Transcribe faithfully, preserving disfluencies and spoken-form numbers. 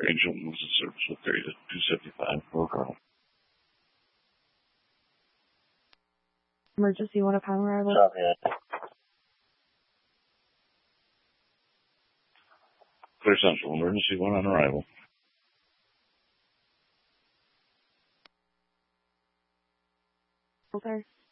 Angel moves the service with area two seventy-five for Carl. Emergency one upon arrival. Copy that. Clear Central, emergency one on arrival. Okay.